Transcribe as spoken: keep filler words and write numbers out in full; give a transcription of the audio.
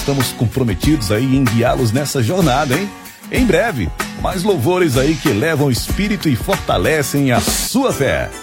estamos comprometidos aí em guiá-los nessa jornada, hein? Em breve, mais louvores aí que elevam o espírito e fortalecem a sua fé.